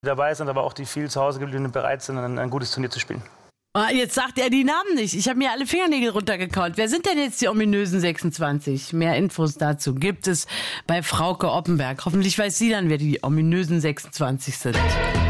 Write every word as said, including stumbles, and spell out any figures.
dabei sind, aber auch die viel zu Hause geblieben und bereit sind, ein, ein gutes Turnier zu spielen. Ah, jetzt sagt er die Namen nicht. Ich habe mir alle Fingernägel runtergekaut. Wer sind denn jetzt die ominösen sechsundzwanzig? Mehr Infos dazu gibt es bei Frauke Oppenberg. Hoffentlich weiß sie dann, wer die ominösen sechsundzwanzig sind.